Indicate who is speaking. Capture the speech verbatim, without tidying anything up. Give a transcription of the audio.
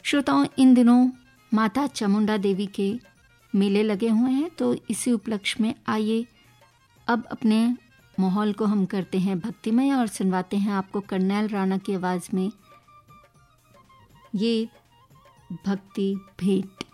Speaker 1: श्रोताओं, इन दिनों माता चामुंडा देवी के मेले लगे हुए हैं, तो इसी उपलक्ष्य में आइए अब अपने माहौल को हम करते हैं भक्तिमय और सुनवाते हैं आपको कर्नैल राणा की आवाज़ में ये भक्ति भेंट।